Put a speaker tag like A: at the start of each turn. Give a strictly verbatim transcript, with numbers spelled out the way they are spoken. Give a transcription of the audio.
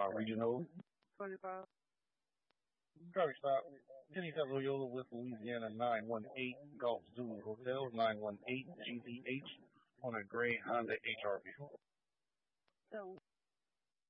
A: twenty-five Regional.
B: twenty-five.
A: Traffic stop. twenty-seven Loyola with Louisiana nine one eight Golf Zulu Hotel nine one eight G Z H on a gray Honda H R V.
B: So